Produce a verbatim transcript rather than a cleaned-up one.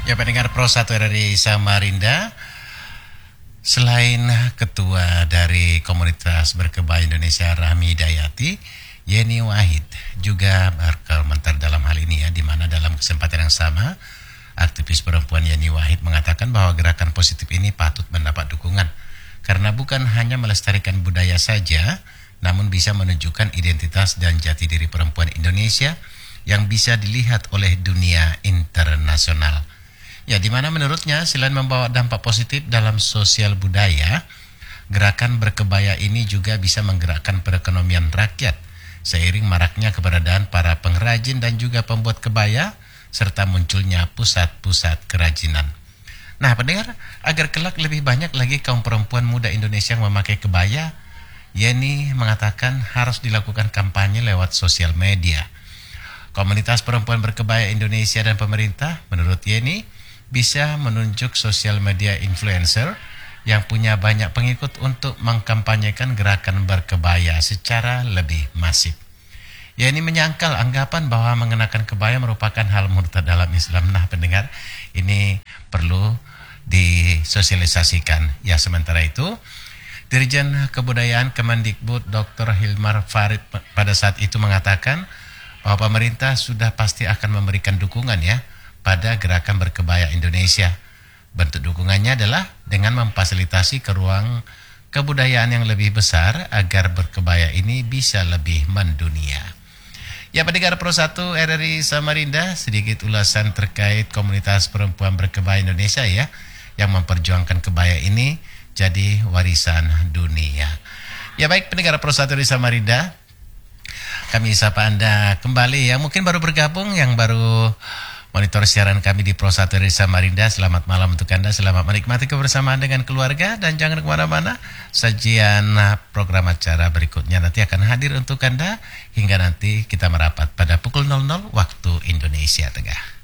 Ya, pendengar Pro satu R R I Samarinda, selain Ketua dari Komunitas Berkebaya Indonesia Rahmi Hidayati, Yeni Wahid juga berkomentar dalam hal ini ya, di mana dalam kesempatan yang sama aktivis perempuan Yeni Wahid mengatakan bahwa gerakan positif ini patut mendapat dukungan karena bukan hanya melestarikan budaya saja, namun bisa menunjukkan identitas dan jati diri perempuan Indonesia yang bisa dilihat oleh dunia internasional. Ya, di mana menurutnya selain membawa dampak positif dalam sosial budaya, gerakan berkebaya ini juga bisa menggerakkan perekonomian rakyat seiring maraknya keberadaan para pengrajin dan juga pembuat kebaya serta munculnya pusat-pusat kerajinan. Nah, pendengar, agar kelak lebih banyak lagi kaum perempuan muda Indonesia yang memakai kebaya, Yeni mengatakan harus dilakukan kampanye lewat sosial media. Komunitas perempuan berkebaya Indonesia dan pemerintah, menurut Yeni, bisa menunjuk sosial media influencer yang punya banyak pengikut untuk mengkampanyekan gerakan berkebaya secara lebih masif. Yeni menyangkal anggapan bahwa mengenakan kebaya merupakan hal murtad dalam Islam. Nah, pendengar, ini perlu disosialisasikan. Ya, sementara itu, Dirjen Kebudayaan Kemendikbud Doktor Hilmar Farid pada saat itu mengatakan bahwa pemerintah sudah pasti akan memberikan dukungan ya pada gerakan berkebaya Indonesia. Bentuk dukungannya adalah dengan memfasilitasi ke ruang kebudayaan yang lebih besar agar berkebaya ini bisa lebih mendunia. Ya, pendengar Pro satu R R I Samarinda, sedikit ulasan terkait komunitas perempuan berkebaya Indonesia ya, yang memperjuangkan kebaya ini jadi warisan dunia. Ya, baik pendengar Pro satu R R I Samarinda, kami sapa Anda kembali ya, mungkin baru bergabung, yang baru monitor siaran kami di Pro satu R R I Samarinda. Selamat malam untuk Anda, selamat menikmati kebersamaan dengan keluarga, dan jangan kemana-mana, sajian program acara berikutnya nanti akan hadir untuk Anda hingga nanti kita merapat pada pukul nol nol waktu Indonesia Tengah.